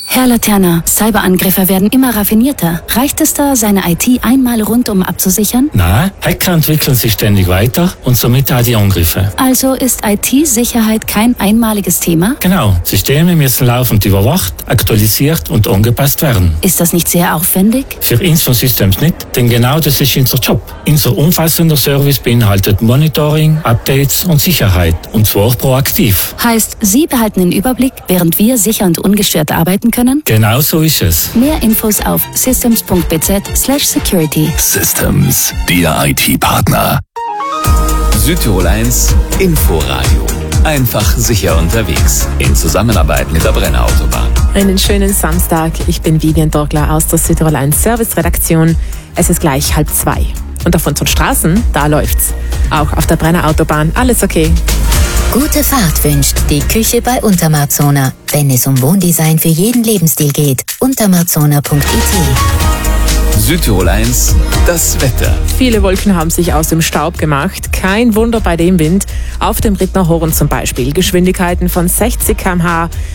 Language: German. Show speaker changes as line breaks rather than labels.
Herr Laterna, Cyberangriffe werden immer raffinierter. Reicht es da, seine IT einmal rundum abzusichern?
Nein, Hacker entwickeln sich ständig weiter und somit auch die Angriffe.
Also ist IT-Sicherheit kein einmaliges Thema?
Genau, Systeme müssen laufend überwacht, aktualisiert und angepasst werden.
Ist das nicht sehr aufwendig?
Für uns von Systems nicht, denn genau das ist unser Job. Unser umfassender Service beinhaltet Monitoring, Updates und Sicherheit, und zwar proaktiv.
Heißt, Sie behalten den Überblick, während wir sicher und ungestört arbeiten können?
Genau so ist es.
Mehr Infos auf systems.bz/security.
Systems, der IT-Partner. Südtirol 1 Inforadio. Einfach sicher unterwegs. In Zusammenarbeit mit der Brenner Autobahn.
Einen schönen Samstag. Ich bin Vivian Dorgler aus der Südtirol 1 Service-Redaktion. Es ist gleich 1:30. Und auf unseren Straßen, da läuft's. Auch auf der Brenner Autobahn alles okay.
Gute Fahrt wünscht die Küche bei Untermarzona. Wenn es um Wohndesign für jeden Lebensstil geht. Untermarzona.it.
Südtirol 1, das Wetter.
Viele Wolken haben sich aus dem Staub gemacht. Kein Wunder bei dem Wind. Auf dem Rittner Horn zum Beispiel. Geschwindigkeiten von 60 km/h.